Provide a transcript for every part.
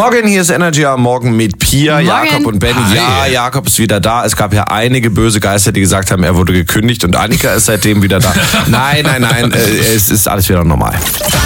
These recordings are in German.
Morgen, hier ist Energy am Morgen mit Pia, Morgen. Jakob und Benny. Hi. Ja, Jakob ist wieder da. Es gab ja einige böse Geister, die gesagt haben, er wurde gekündigt und Annika ist seitdem wieder da. Nein, es ist alles wieder normal.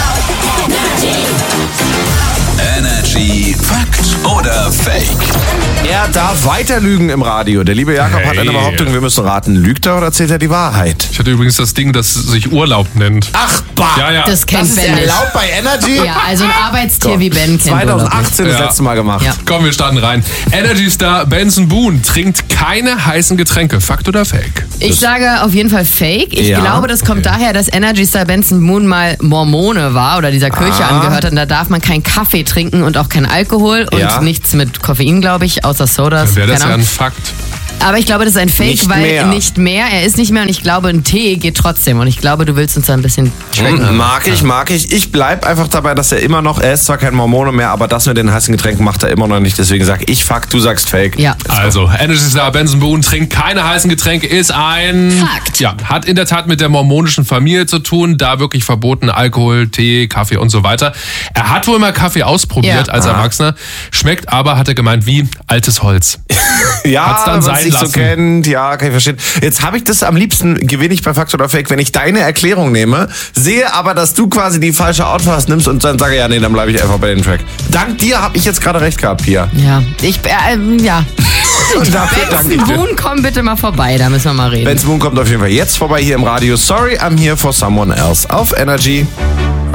Energy Fakt oder Fake? Er darf weiter lügen im Radio. Der liebe Jakob hat eine Hey. Behauptung, wir müssen raten. Lügt er oder erzählt er die Wahrheit? Ich hatte übrigens das Ding, das sich Urlaub nennt. Ach, bah! Ja. Das kennt Das ist Ben nicht. erlaubt bei Energy? Ja, also ein Arbeitstier wie Ben kennt Urlaub nicht. 2018 das Ja. letzte Mal gemacht. Ja. Komm, wir starten rein. Energy-Star Benson Boone trinkt keine heißen Getränke. Fakt oder Fake? Ich sage auf jeden Fall Fake. Ich Ja, glaube, das kommt daher, dass Energy-Star Benson Boone mal Mormone war oder dieser Kirche angehört hat. Und da darf man keinen Kaffee trinken und auch kein Alkohol und Ja. nichts mit Koffein, glaube ich, außer Sodas. Wäre das Keine ja ein Ahnung. Fakt. Aber ich glaube, das ist ein Fake, Nicht weil mehr. nicht mehr. Er ist nicht mehr und ich glaube, ein Tee geht trotzdem. Und ich glaube, du willst uns da ein bisschen tracken. Mag ich. Ich bleib einfach dabei, dass er immer noch, er ist zwar kein Mormone mehr, aber das mit den heißen Getränken macht er immer noch nicht. Deswegen sag ich Fakt, du sagst Fake. Ja. Also, Energy-Star Benson Boone trinkt keine heißen Getränke, ist ein... Fakt. Ja, hat in der Tat mit der mormonischen Familie zu tun, da wirklich verboten Alkohol, Tee, Kaffee und so weiter. Er hat wohl mal Kaffee ausprobiert Ja. als Erwachsener, schmeckt aber, hat er gemeint, wie altes Holz. Ja, Hat's dann wenn man sein sich so lassen. kennt, ja, kann ich verstehen. Jetzt habe ich das am liebsten, gewinne ich bei Fakt oder Fake, wenn ich deine Erklärung nehme, sehe aber, dass du quasi die falsche Outfast nimmst und dann sage, ja, nee, dann bleibe ich einfach bei dem Track. Dank dir habe ich jetzt gerade recht gehabt, Pia. Ja. Ja. Und dafür danke ich Benson dir. Boone, komm bitte mal vorbei, da müssen wir mal reden. Ben's Moon kommt auf jeden Fall jetzt vorbei hier im Radio. Sorry, I'm here for someone else auf Energy.